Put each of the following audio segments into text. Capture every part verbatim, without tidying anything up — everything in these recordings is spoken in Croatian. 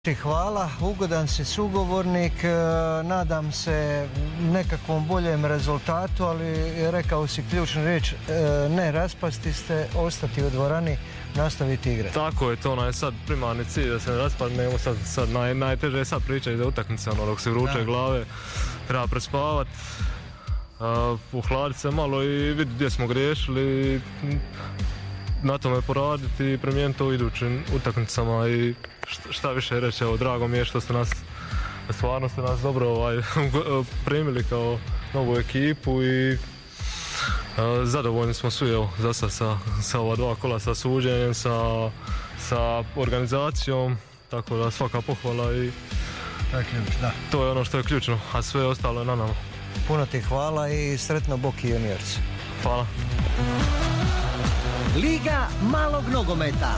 Hvala, ugodan si sugovornik, nadam se nekakvom boljem rezultatu, ali rekao si ključnu riječ, ne raspasti ste, ostati u dvorani, nastaviti igrati. Tako je, to je sad primarni cilj, da se ne raspadnemo, sad, sad naj, najteže je sad pričati za utakmice, ono, dok se vruće da. glave, treba prespavat, uh, uhladiti se malo i vidjeti gdje smo griješili, na tome poraditi i promijeniti to u idućim utakmicama i šta više reći, evo, drago mi je što ste nas, stvarno ste nas dobro ovaj, primili kao novu ekipu i uh, zadovoljni smo svi, evo, za sad sa, sa ova dva kola, sa suđenjem, sa, sa organizacijom, tako da svaka pohvala i to je ključ, da. To je ono što je ključno, a sve ostalo je na nama. Puno ti hvala i sretno Boki juniorci. Hvala. Liga malog nogometa.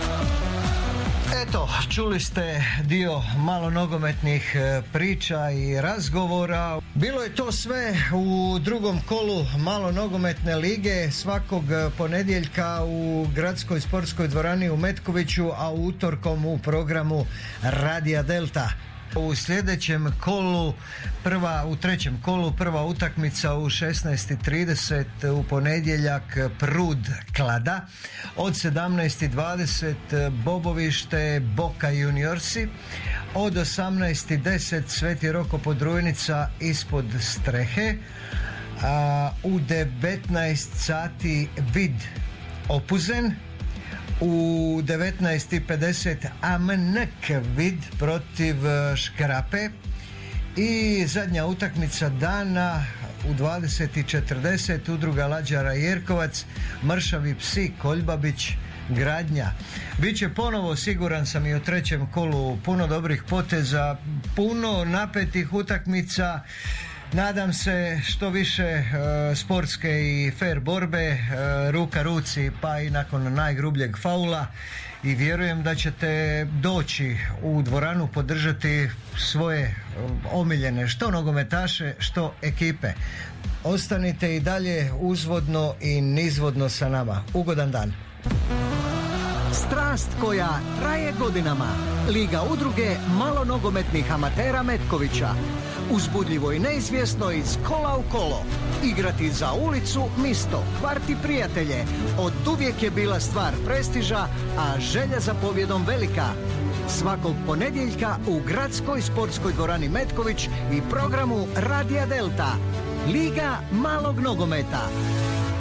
Eto, čuli ste dio malo nogometnih priča i razgovora. Bilo je to sve u drugom kolu malo nogometne lige svakog ponedjeljka u gradskoj sportskoj dvorani u Metkoviću, a utorkom u programu Radija Delta. U sljedećem kolu, prva, u trećem kolu, prva utakmica u šesnaest i trideset u ponedjeljak Prud Klada, od sedamnaest i dvadeset Bobovište Boka juniorsi, od osamnaest i deset Sveti Roko Podrujnica ispod strehe, a u devetnaest sati Vid Opuzen, u devetnaest i pedeset Amnek Vid protiv Škrape i zadnja utakmica dana u dvadeset i četrdeset Udruga Lađara Jerkovac, Mršavi psi Koljbabić Gradnja. Biće ponovo, siguran sam, i u trećem kolu puno dobrih poteza, puno napetih utakmica. Nadam se što više e, sportske i fair borbe, e, ruka ruci, pa i nakon najgrubljeg faula, i vjerujem da ćete doći u dvoranu podržati svoje e, omiljene što nogometaše, što ekipe. Ostanite i dalje uzvodno i nizvodno sa nama. Ugodan dan. Strast koja traje godinama. Liga udruge malonogometnih amatera Metkovića. Uzbudljivo i neizvjesno iz kola u kolo. Igrati za ulicu, misto, kvart i prijatelje. Od uvijek je bila stvar prestiža, a želja za pobjedom velika. Svakog ponedjeljka u gradskoj sportskoj dvorani Metković i programu Radija Delta. Liga malog nogometa.